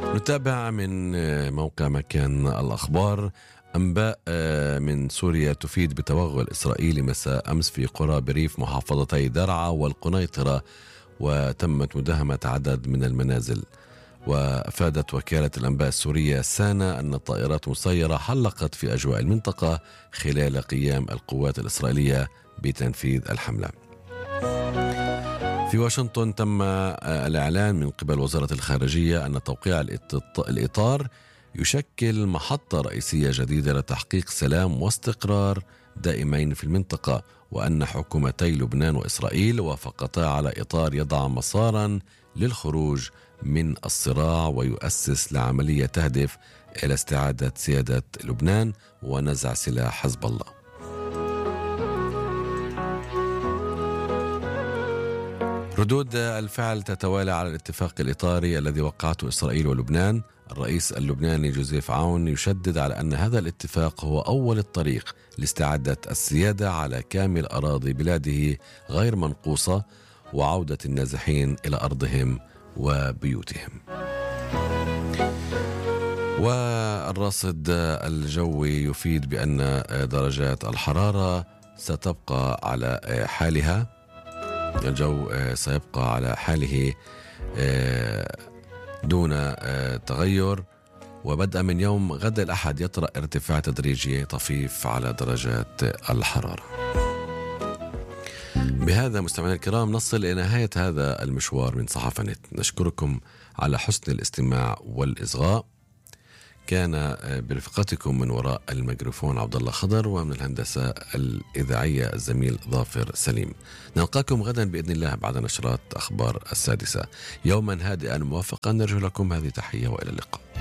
نتابع من موقع مكان الأخبار أنباء من سوريا تفيد بتوغل إسرائيلي مساء أمس في قرى بريف محافظتي درعا والقنيطرة، وتمت مداهمة عدد من المنازل. وأفادت وكالة الأنباء السورية سانا أن طائرات مسيرة حلقت في أجواء المنطقة خلال قيام القوات الإسرائيلية بتنفيذ الحملة. في واشنطن تم الإعلان من قبل وزارة الخارجية أن توقيع الإطار يشكل محطة رئيسية جديدة لتحقيق سلام واستقرار دائمين في المنطقة، وأن حكومتي لبنان وإسرائيل وافقتا على إطار يضع مسارا للخروج من الصراع ويؤسس لعملية تهدف إلى استعادة سيادة لبنان ونزع سلاح حزب الله. ردود الفعل تتوالى على الاتفاق الإطاري الذي وقعته إسرائيل ولبنان. الرئيس اللبناني جوزيف عون يشدد على أن هذا الاتفاق هو أول الطريق لاستعادة السيادة على كامل أراضي بلاده غير منقوصة وعودة النازحين إلى أرضهم وبيوتهم. والرصد الجوي يفيد بأن درجات الحرارة ستبقى على حالها. الجو سيبقى على حاله دون تغير، وبدءا من يوم غد الأحد يطرأ ارتفاع تدريجي طفيف على درجات الحرارة. بهذا مستمعينا الكرام نصل إلى نهاية هذا المشوار من صحافة نت. نشكركم على حسن الاستماع والإصغاء. كان برفقتكم من وراء الميكروفون عبد الله خضر، ومن الهندسة الإذاعية الزميل ظافر سليم. نلقاكم غدا بإذن الله بعد نشرات أخبار 6. يوما هادئا موفقا نرجو لكم هذه تحية وإلى اللقاء.